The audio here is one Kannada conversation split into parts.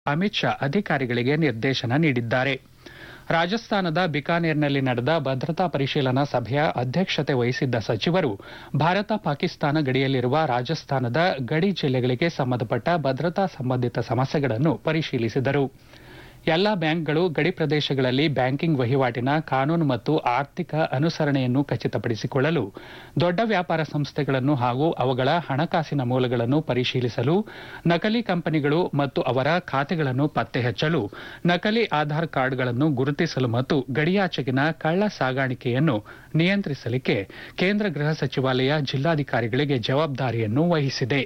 ಅಮಿತ್ ಶಾ ಅಧಿಕಾರಿಗಳಿಗೆ ನಿರ್ದೇಶನ ನೀಡಿದ್ದಾರೆ. ರಾಜಸ್ಥಾನದ ಬಿಕಾನೇರ್ನಲ್ಲಿ ನಡೆದ ಭದ್ರತಾ ಪರಿಶೀಲನಾ ಸಭೆಯ ಅಧ್ಯಕ್ಷತೆ ವಹಿಸಿದ್ದ ಸಚಿವರು ಭಾರತ ಪಾಕಿಸ್ತಾನ ಗಡಿಯಲ್ಲಿರುವ ರಾಜಸ್ಥಾನದ ಗಡಿ ಜಿಲ್ಲೆಗಳಿಗೆ ಸಂಬಂಧಪಟ್ಟ ಭದ್ರತಾ ಸಂಬಂಧಿತ ಸಮಸ್ಯೆಗಳನ್ನು ಪರಿಶೀಲಿಸಿದರು. ಎಲ್ಲಾ ಬ್ಯಾಂಕ್ಗಳು ಗಡಿ ಪ್ರದೇಶಗಳಲ್ಲಿ ಬ್ಯಾಂಕಿಂಗ್ ವಹಿವಾಟಿನ ಕಾನೂನು ಮತ್ತು ಆರ್ಥಿಕ ಅನುಸರಣೆಯನ್ನು ಖಚಿತಪಡಿಸಿಕೊಳ್ಳಲು, ದೊಡ್ಡ ವ್ಯಾಪಾರ ಸಂಸ್ಥೆಗಳನ್ನು ಹಾಗೂ ಅವುಗಳ ಹಣಕಾಸಿನ ಮೂಲಗಳನ್ನು ಪರಿಶೀಲಿಸಲು, ನಕಲಿ ಕಂಪನಿಗಳು ಮತ್ತು ಅವರ ಖಾತೆಗಳನ್ನು ಪತ್ತೆಹಚ್ಚಲು, ನಕಲಿ ಆಧಾರ್ ಕಾರ್ಡ್ಗಳನ್ನು ಗುರುತಿಸಲು ಮತ್ತು ಗಡಿಯಾಚೆಗಿನ ಕಳ್ಳ ಸಾಗಾಣಿಕೆಯನ್ನು ನಿಯಂತ್ರಿಸಲಿಕ್ಕೆ ಕೇಂದ್ರ ಗೃಹ ಸಚಿವಾಲಯ ಜಿಲ್ಲಾಧಿಕಾರಿಗಳಿಗೆ ಜವಾಬ್ದಾರಿಯನ್ನು ವಹಿಸಿದೆ.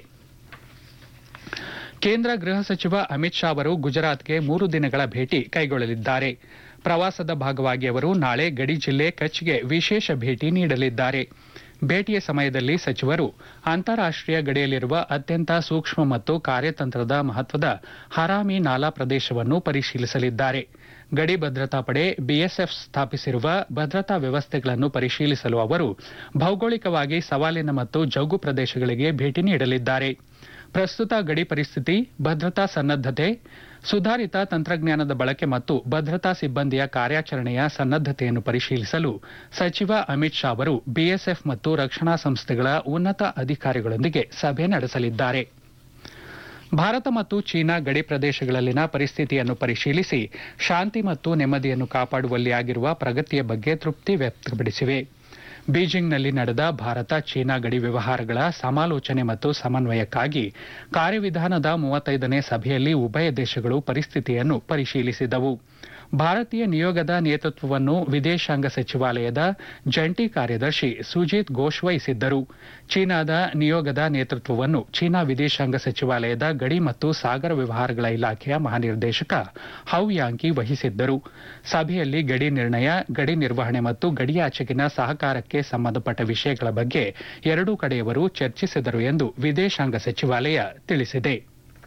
ಕೇಂದ್ರ ಗೃಹ ಸಚಿವ ಅಮಿತ್ ಶಾ ಅವರು ಗುಜರಾತ್ಗೆ 3 ದಿನಗಳ ಭೇಟಿ ಕೈಗೊಳ್ಳಲಿದ್ದಾರೆ. ಪ್ರವಾಸದ ಭಾಗವಾಗಿ ಅವರು ನಾಳೆ ಗಡಿ ಜಿಲ್ಲೆ ಕಚ್ಗೆ ವಿಶೇಷ ಭೇಟಿ ನೀಡಲಿದ್ದಾರೆ. ಭೇಟಿಯ ಸಮಯದಲ್ಲಿ ಸಚಿವರು ಅಂತಾರಾಷ್ಟೀಯ ಗಡಿಯಲ್ಲಿರುವ ಅತ್ಯಂತ ಸೂಕ್ಷ್ಮ ಮತ್ತು ಕಾರ್ಯತಂತ್ರದ ಮಹತ್ವದ ಹರಾಮಿ ನಾಲಾ ಪ್ರದೇಶವನ್ನು ಪರಿಶೀಲಿಸಲಿದ್ದಾರೆ. ಗಡಿ ಭದ್ರತಾ ಪಡೆ ಬಿಎಸ್ಎಫ್ ಸ್ಥಾಪಿಸಿರುವ ಭದ್ರತಾ ವ್ಯವಸ್ಥೆಗಳನ್ನು ಪರಿಶೀಲಿಸಲು ಅವರು ಭೌಗೋಳಿಕವಾಗಿ ಸವಾಲಿನ ಮತ್ತು ಜೌಗು ಪ್ರದೇಶಗಳಿಗೆ ಭೇಟಿ ನೀಡಲಿದ್ದಾರೆ. ಪ್ರಸ್ತುತ ಗಡಿ ಪರಿಸ್ಥಿತಿ, ಭದ್ರತಾ ಸನ್ನದ್ದತೆ, ಸುಧಾರಿತ ತಂತ್ರಜ್ಞಾನದ ಬಳಕೆ ಮತ್ತು ಭದ್ರತಾ ಸಿಬ್ಬಂದಿಯ ಕಾರ್ಯಾಚರಣೆಯ ಸನ್ನದ್ದತೆಯನ್ನು ಪರಿಶೀಲಿಸಲು ಸಚಿವ ಅಮಿತ್ ಶಾ ಅವರು ಬಿಎಸ್ಎಫ್ ಮತ್ತು ರಕ್ಷಣಾ ಸಂಸ್ಥೆಗಳ ಉನ್ನತ ಅಧಿಕಾರಿಗಳೊಂದಿಗೆ ಸಭೆ ನಡೆಸಲಿದ್ದಾರೆ. ಭಾರತ ಮತ್ತು ಚೀನಾ ಗಡಿ ಪ್ರದೇಶಗಳಲ್ಲಿನ ಪರಿಸ್ಥಿತಿಯನ್ನು ಪರಿಶೀಲಿಸಿ ಶಾಂತಿ ಮತ್ತು ನೆಮ್ಮದಿಯನ್ನು ಕಾಪಾಡುವಲ್ಲಿ ಆಗಿರುವ ಪ್ರಗತಿಯ ಬಗ್ಗೆ ತೃಪ್ತಿ ವ್ಯಕ್ತಪಡಿಸಿವೆ. ಬೀಜಿಂಗ್ನಲ್ಲಿ ನಡೆದ ಭಾರತ ಚೀನಾ ಗಡಿ ವ್ಯವಹಾರಗಳ ಸಮಾಲೋಚನೆ ಮತ್ತು ಸಮನ್ವಯಕ್ಕಾಗಿ ಕಾರ್ಯವಿಧಾನದ 35ನೇ ಸಭೆಯಲ್ಲಿ ಉಭಯ ದೇಶಗಳು ಪರಿಸ್ಥಿತಿಯನ್ನು ಪರಿಶೀಲಿಸಿದವು. ಭಾರತೀಯ ನಿಯೋಗದ ನೇತೃತ್ವವನ್ನು ವಿದೇಶಾಂಗ ಸಚಿವಾಲಯದ ಜಂಟಿ ಕಾರ್ಯದರ್ಶಿ ಸುಜಿತ್ ಘೋಷ್ ವಹಿಸಿದ್ದರು. ಚೀನಾದ ನಿಯೋಗದ ನೇತೃತ್ವವನ್ನು ಚೀನಾ ವಿದೇಶಾಂಗ ಸಚಿವಾಲಯದ ಗಡಿ ಮತ್ತು ಸಾಗರ ವ್ಯವಹಾರಗಳ ಇಲಾಖೆಯ ಮಹಾನಿರ್ದೇಶಕ ಹೌ ಯಾಂಕಿ ವಹಿಸಿದ್ದರು. ಸಭೆಯಲ್ಲಿ ಗಡಿ ನಿರ್ಣಯ, ಗಡಿ ನಿರ್ವಹಣೆ ಮತ್ತು ಗಡಿಯಾಚೆಗಿನ ಸಹಕಾರಕ್ಕೆ ಸಂಬಂಧಪಟ್ಟ ವಿಷಯಗಳ ಬಗ್ಗೆ ಎರಡೂ ಕಡೆಯವರು ಚರ್ಚಿಸಿದರು ಎಂದು ವಿದೇಶಾಂಗ ಸಚಿವಾಲಯ ತಿಳಿಸಿದೆ.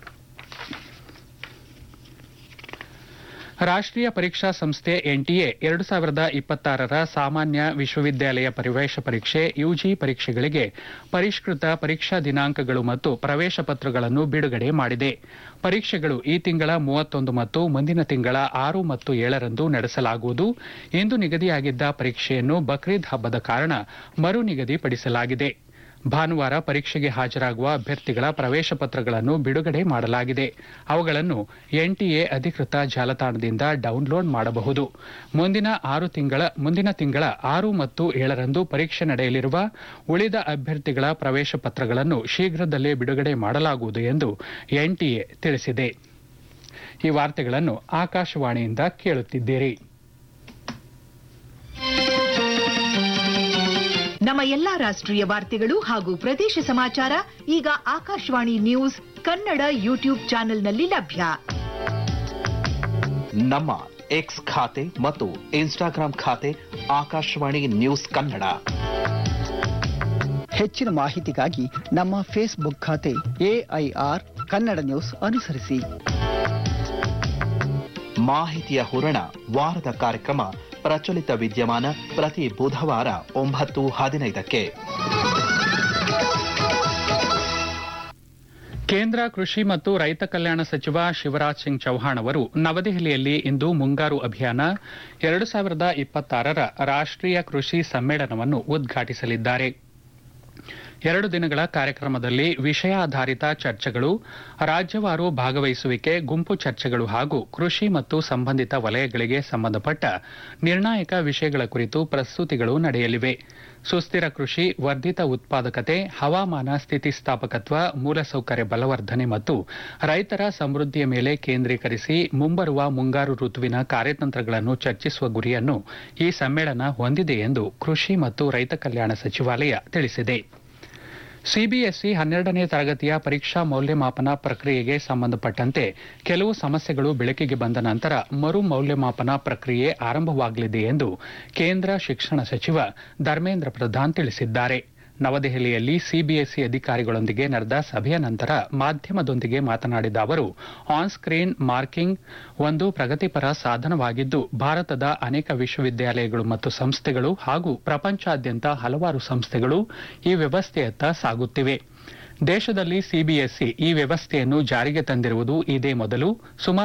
ರಾಷ್ಟ್ರೀಯ ಪರೀಕ್ಷಾ ಸಂಸ್ಥೆ ಎನ್ಟಿಎ 2026ರ ಸಾಮಾನ್ಯ ವಿಶ್ವವಿದ್ಯಾಲಯ ಪ್ರವೇಶ ಪರೀಕ್ಷೆ ಯುಜಿ ಪರೀಕ್ಷೆಗಳಿಗೆ ಪರಿಷ್ಕೃತ ಪರೀಕ್ಷಾ ದಿನಾಂಕಗಳು ಮತ್ತು ಪ್ರವೇಶ ಪತ್ರಗಳನ್ನು ಬಿಡುಗಡೆ ಮಾಡಿದೆ. ಪರೀಕ್ಷೆಗಳು ಈ ತಿಂಗಳ 31 ಮತ್ತು ಮುಂದಿನ ತಿಂಗಳ 6 ಮತ್ತು 7ರಂದು ನಡೆಸಲಾಗುವುದು. ಇಂದು ನಿಗದಿಯಾಗಿದ್ದ ಪರೀಕ್ಷೆಯನ್ನು ಬಕ್ರೀದ್ ಹಬ್ಬದ ಕಾರಣ ಮರು ನಿಗದಿಪಡಿಸಲಾಗಿದೆ. ಭಾನುವಾರ ಪರೀಕ್ಷೆಗೆ ಹಾಜರಾಗುವ ಅಭ್ಯರ್ಥಿಗಳ ಪ್ರವೇಶ ಪತ್ರಗಳನ್ನು ಬಿಡುಗಡೆ ಮಾಡಲಾಗಿದೆ. ಅವುಗಳನ್ನು ಎನ್ಟಿಎ ಅಧಿಕೃತ ಜಾಲತಾಣದಿಂದ ಡೌನ್ಲೋಡ್ ಮಾಡಬಹುದು. ಮುಂದಿನ ತಿಂಗಳ 6 ಮತ್ತು 7ರಂದು ಪರೀಕ್ಷೆ ನಡೆಯಲಿರುವ ಉಳಿದ ಅಭ್ಯರ್ಥಿಗಳ ಪ್ರವೇಶ ಪತ್ರಗಳನ್ನು ಶೀಘ್ರದಲ್ಲೇ ಬಿಡುಗಡೆ ಮಾಡಲಾಗುವುದು ಎಂದು ಎನ್ಟಿಎ ತಿಳಿಸಿದೆ. ಈ ವಾರ್ತೆಗಳನ್ನು ಆಕಾಶವಾಣಿಯಿಂದ ಕೇಳುತ್ತಿದ್ದೀರಿ. ನಮ್ಮ ಎಲ್ಲಾ ರಾಷ್ಟ್ರೀಯ ವಾರ್ತೆಗಳು ಹಾಗೂ ಪ್ರದೇಶ ಸಮಾಚಾರ ಈಗ ಆಕಾಶವಾಣಿ ನ್ಯೂಸ್ ಕನ್ನಡ ಯೂಟ್ಯೂಬ್ ಚಾನೆಲ್ನಲ್ಲಿ ಲಭ್ಯ. ನಮ್ಮ ಎಕ್ಸ್ ಖಾತೆ ಮತ್ತು ಇನ್ಸ್ಟಾಗ್ರಾಂ ಖಾತೆ ಆಕಾಶವಾಣಿ ನ್ಯೂಸ್ ಕನ್ನಡ. ಹೆಚ್ಚಿನ ಮಾಹಿತಿಗಾಗಿ ನಮ್ಮ ಫೇಸ್ಬುಕ್ ಖಾತೆ ಎಐಆರ್ ಕನ್ನಡ ನ್ಯೂಸ್ ಅನುಸರಿಸಿ. ಮಾಹಿತಿಯ ಹೂರಣ ವಾರದ ಕಾರ್ಯಕ್ರಮ ಪ್ರಚಲಿತ ವಿದ್ಯಮಾನ ಪ್ರತಿ ಬುಧವಾರ 9:15ಕ್ಕೆ. ಕೇಂದ್ರ ಕೃಷಿ ಮತ್ತು ರೈತ ಕಲ್ಯಾಣ ಸಚಿವ ಶಿವರಾಜ್ ಸಿಂಗ್ ಚೌಹಾಣ್ ಅವರು ನವದೆಹಲಿಯಲ್ಲಿ ಇಂದು ಮುಂಗಾರು ಅಭಿಯಾನ 2026ರ ರಾಷ್ಟ್ರೀಯ ಕೃಷಿ ಸಮ್ಮೇಳನವನ್ನು ಉದ್ಘಾಟಿಸಲಿದ್ದಾರೆ. 2 ದಿನಗಳ ಕಾರ್ಯಕ್ರಮದಲ್ಲಿ ವಿಷಯಾಧಾರಿತ ಚರ್ಚೆಗಳು, ರಾಜ್ಯವಾರು ಭಾಗವಹಿಸುವಿಕೆ, ಗುಂಪು ಚರ್ಚೆಗಳು ಹಾಗೂ ಕೃಷಿ ಮತ್ತು ಸಂಬಂಧಿತ ವಲಯಗಳಿಗೆ ಸಂಬಂಧಪಟ್ಟ ನಿರ್ಣಾಯಕ ವಿಷಯಗಳ ಕುರಿತು ಪ್ರಸ್ತುತಿಗಳು ನಡೆಯಲಿವೆ. ಸುಸ್ಥಿರ ಕೃಷಿ, ವರ್ಧಿತ ಉತ್ಪಾದಕತೆ, ಹವಾಮಾನ ಸ್ಥಿತಿಸ್ಥಾಪಕತ್ವ, ಮೂಲಸೌಕರ್ಯ ಬಲವರ್ಧನೆ ಮತ್ತು ರೈತರ ಸಮೃದ್ಧಿಯ ಮೇಲೆ ಕೇಂದ್ರೀಕರಿಸಿ ಮುಂಬರುವ ಮುಂಗಾರು ಋತುವಿನ ಕಾರ್ಯತಂತ್ರಗಳನ್ನು ಚರ್ಚಿಸುವ ಗುರಿಯನ್ನು ಈ ಸಮ್ಮೇಳನ ಹೊಂದಿದೆ ಎಂದು ಕೃಷಿ ಮತ್ತು ರೈತ ಕಲ್ಯಾಣ ಸಚಿವಾಲಯ ತಿಳಿಸಿದೆ. ಸಿಬಿಎಸ್ಇ 12ನೇ ತರಗತಿಯ ಪರೀಕ್ಷಾ ಮೌಲ್ಯಮಾಪನ ಪ್ರಕ್ರಿಯೆಗೆ ಸಂಬಂಧಪಟ್ಟಂತೆ ಕೆಲವು ಸಮಸ್ಯೆಗಳು ಬೆಳಕಿಗೆ ಬಂದ ನಂತರ ಮರು ಮೌಲ್ಯಮಾಪನ ಪ್ರಕ್ರಿಯೆ ಆರಂಭವಾಗಲಿದೆ ಎಂದು ಕೇಂದ್ರ ಶಿಕ್ಷಣ ಸಚಿವ ಧರ್ಮೇಂದ್ರ ಪ್ರಧಾನ್ ತಿಳಿಸಿದ್ದಾರೆ. ನವದೆಹಲಿಯಲ್ಲಿ ಸಿಬಿಎಸ್ಇ ಅಧಿಕಾರಿಗಳೊಂದಿಗೆ ನಡೆದ ಸಭೆಯ ನಂತರ ಮಾಧ್ಯಮದೊಂದಿಗೆ ಮಾತನಾಡಿದ ಅವರು, ಆನ್ ಸ್ಕ್ರೀನ್ ಮಾರ್ಕಿಂಗ್ ಒಂದು ಪ್ರಗತಿಪರ ಸಾಧನವಾಗಿದ್ದು ಭಾರತದ ಅನೇಕ ವಿಶ್ವವಿದ್ಯಾಲಯಗಳು ಮತ್ತು ಸಂಸ್ಥೆಗಳು ಹಾಗೂ ಪ್ರಪಂಚಾದ್ಯಂತ ಹಲವಾರು ಸಂಸ್ಥೆಗಳು ಈ ವ್ಯವಸ್ಥೆಯತ್ತ ಸಾಗುತ್ತಿವೆ. ದೇಶದಲ್ಲಿ ಸಿಬಿಎಸ್ಇ ಈ ವ್ಯವಸ್ಥೆಯನ್ನು ಜಾರಿಗೆ ತಂದಿರುವುದು ಇದೇ ಮೊದಲು. ಸುಮಾರು